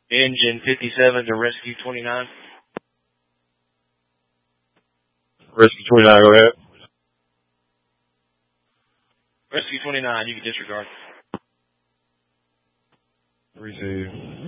Engine 57 to Rescue 29. Rescue 29, go ahead. Rescue 29, you can disregard. Receive.